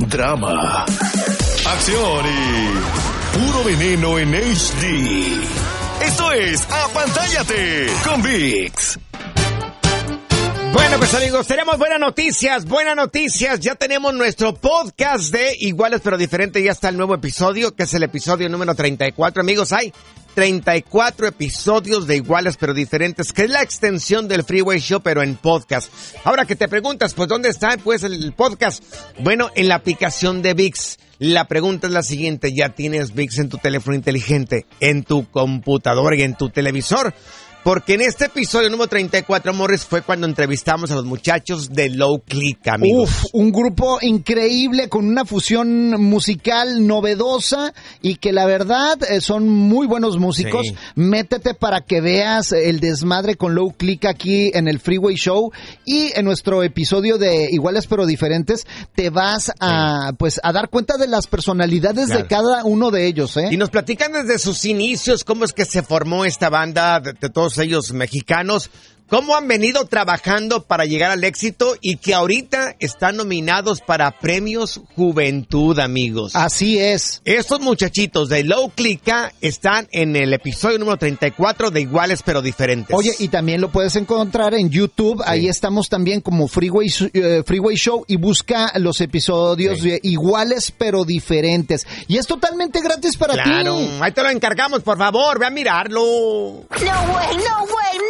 drama, acción y puro veneno en HD. Esto es Apantállate con VIX. Bueno, pues amigos, tenemos buenas noticias. Ya tenemos nuestro podcast de Iguales pero Diferentes. Ya está el nuevo episodio, que es el episodio número 34. Amigos, hay 34 episodios de Iguales pero Diferentes, que es la extensión del Freeway Show, pero en podcast. Ahora que te preguntas, pues, ¿dónde está pues el podcast? Bueno, en la aplicación de VIX. La pregunta es la siguiente: ¿ya tienes VIX en tu teléfono inteligente, en tu computadora y en tu televisor? Porque en este episodio número 34, Morris, fue cuando entrevistamos a los muchachos de Low Click, amigos. Un grupo increíble con una fusión musical novedosa y que la verdad son muy buenos músicos. Sí. Métete para que veas el desmadre con Low Click aquí en el Freeway Show, y en nuestro episodio de Iguales pero Diferentes te vas a dar cuenta de las personalidades de cada uno de ellos, ¿eh? Y nos platican desde sus inicios cómo es que se formó esta banda de todos ellos mexicanos, cómo han venido trabajando para llegar al éxito y que ahorita están nominados para premios Juventud, amigos. Así es. Estos muchachitos de Low Click están en el episodio número 34 de Iguales pero Diferentes. Oye, y también lo puedes encontrar en YouTube. Sí. Ahí estamos también como Freeway Show, y busca los episodios de Iguales pero Diferentes. Y es totalmente gratis para ti. Claro, ahí te lo encargamos, por favor, ve a mirarlo. No way, no way,